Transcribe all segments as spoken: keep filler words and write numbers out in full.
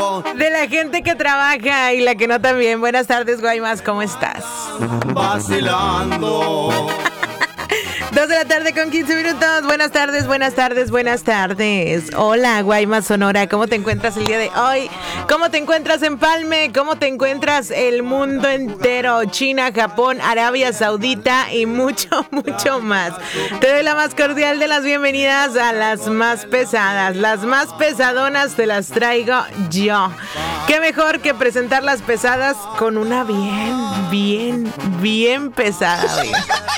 De la gente que trabaja y la que no también. Buenas tardes, Guaymas, ¿cómo estás? Vacilando. Dos de la tarde con quince minutos. Buenas tardes, buenas tardes, buenas tardes. Hola, Guaymas Sonora. ¿Cómo te encuentras el día de hoy? ¿Cómo te encuentras en Palme? ¿Cómo te encuentras el mundo entero? China, Japón, Arabia Saudita y mucho, mucho más. Te doy la más cordial de las bienvenidas a las más pesadas. Las más pesadonas te las traigo yo. Qué mejor que presentar las pesadas con una bien, bien, bien pesada, güey.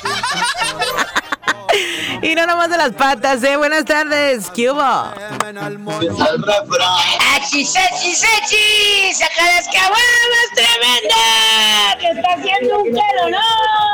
Y no nomás de las patas, ¿eh? Buenas tardes, ¿qué hubo? ¡Achis, achis, achis! ¡Saca las caguamas tremendas! ¡Que está haciendo un calorón!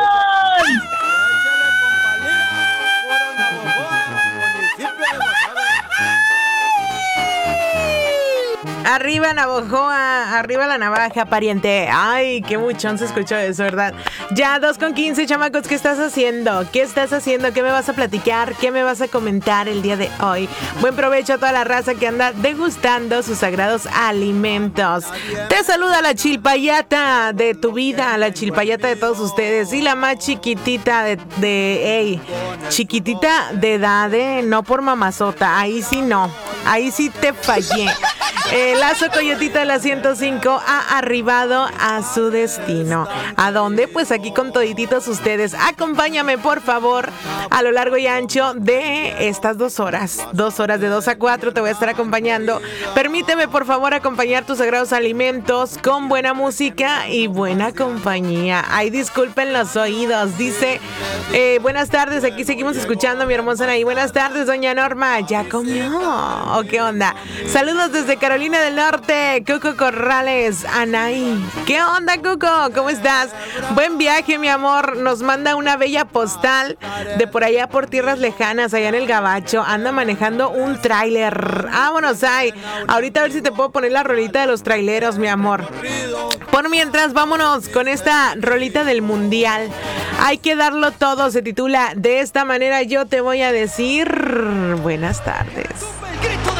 Arriba Navajoa, arriba la navaja, pariente. Ay, qué muchón se escuchó eso, ¿verdad? Ya, dos con quince, chamacos, ¿qué estás haciendo? ¿Qué estás haciendo? ¿Qué me vas a platicar? ¿Qué me vas a comentar el día de hoy? Buen provecho a toda la raza que anda degustando sus sagrados alimentos. Te saluda la chilpayata de tu vida, la chilpayata de todos ustedes y la más chiquitita de, de ey, chiquitita de edad, ¿eh? No por mamazota, ahí sí no, ahí sí te fallé. El Lazo Coyotita de la ciento cinco ha arribado a su destino. ¿A dónde? Pues aquí con todititos ustedes. Acompáñame, por favor, a lo largo y ancho de estas dos horas. Dos horas de dos a cuatro te voy a estar acompañando. Permíteme, por favor, acompañar tus sagrados alimentos con buena música y buena compañía. Ay, disculpen los oídos. Dice, eh, buenas tardes, aquí seguimos escuchando, mi hermosa Anaí. Buenas tardes, doña Norma. ¿Ya comió? ¿O qué onda? Saludos desde Carolina del Norte, Cuco Corrales, Anaí. ¿Qué onda, Cuco? ¿Cómo estás? Buen viaje, mi amor. Nos manda una bella postal de por allá por tierras lejanas, allá en el Gabacho. Anda manejando un tráiler. Vámonos, ay. Ahorita a ver si te puedo poner la rolita de los traileros, mi amor. Por mientras, vámonos con esta rolita del Mundial. Hay que darlo todo, se titula De esta manera yo te voy a decir buenas tardes.